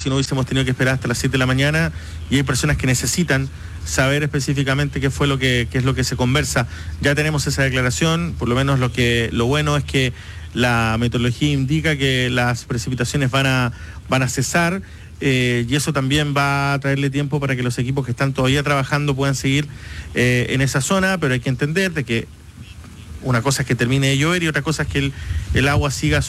si no hubiésemos tenido que esperar hasta las 7 de la mañana, y hay personas que necesitan saber específicamente qué es lo que se conversa. Ya tenemos esa declaración, por lo menos lo bueno es que la meteorología indica que las precipitaciones van a cesar, y eso también va a traerle tiempo para que los equipos que están todavía trabajando puedan seguir en esa zona, pero hay que entender de que una cosa es que termine de llover y otra cosa es que el agua siga